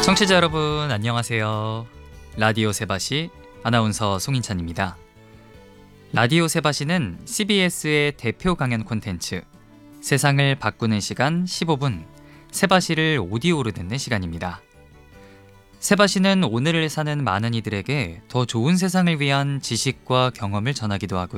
청취자 여러분 안녕하세요. 라디오 세바시 아나운서 송인찬입니다. 라디오 세바시는 CBS의 대표 강연 콘텐츠 세상을 바꾸는 시간 15분 세바시를 오디오로 듣는 시간입니다. 세바시는 오늘을 사는 많은 이들에게 더 좋은 세상을 위한 지식과 경험을 전하기도 하고요.